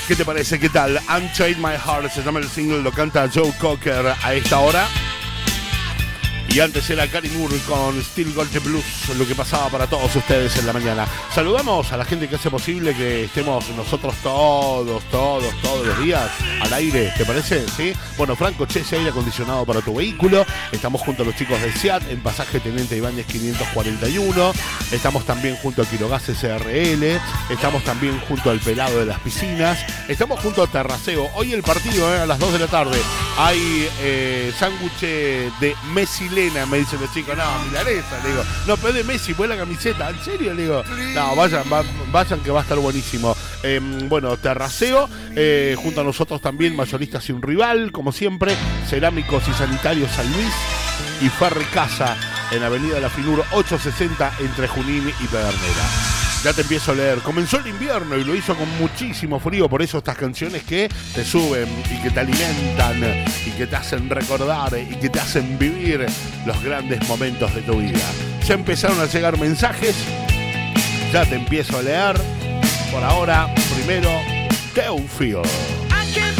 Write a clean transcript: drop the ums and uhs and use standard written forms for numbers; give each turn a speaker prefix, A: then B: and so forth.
A: ¿Qué te parece? ¿Qué tal? Unchained My Heart se llama el single, lo canta Joe Cocker a esta hora. Y antes era Gary Moore con Still Got the Blues, lo que pasaba para todos ustedes en la mañana. Saludamos a la gente que hace posible que estemos nosotros todos los días al aire, ¿te parece? ¿Sí? Bueno, Franco Chese, aire acondicionado para tu vehículo. Estamos junto a los chicos de SEAT en pasaje Teniente Ibáñez 541. Estamos también junto a Quirogas SRL. Estamos también junto al Pelado de las Piscinas. Estamos junto a Terraceo. Hoy el partido a las 2 de la tarde. Hay sándwich de Messi Lena, me dicen los chicos. No, milanesa, le digo. No, pero de Messi, fue la camiseta. ¿En serio? Le digo. No, vayan que va a estar buenísimo. Bueno, Terraceo. Junto a nosotros también Mayoristas y un rival, como siempre. Cerámicos y Sanitarios San Luis. Y Ferry Casa en Avenida La Finur 860 entre Junín y Pedernera. Ya te empiezo a leer. Comenzó el invierno y lo hizo con muchísimo frío. Por eso estas canciones que te suben y que te alimentan y que te hacen recordar y que te hacen vivir los grandes momentos de tu vida. Ya empezaron a llegar mensajes. Ya te empiezo a leer. Por ahora, primero, Teufil.